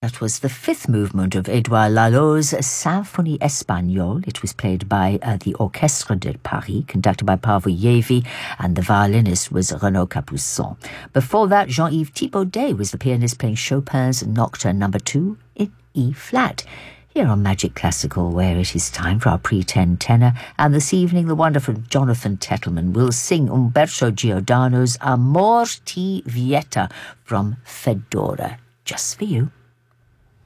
That was the fifth movement of Édouard Lalo's Symphonie Espagnole. It was played by the Orchestre de Paris, conducted by Paavo Järvi, and the violinist was Renaud Capuçon. Before that, Jean-Yves Thibaudet was the pianist playing Chopin's Nocturne No. 2 in E-flat. Here on Magic Classical, where it is time for our pre-10 tenor, and this evening the wonderful Jonathan Tettleman will sing Umberto Giordano's Amor ti vieta from Fedora, just for you.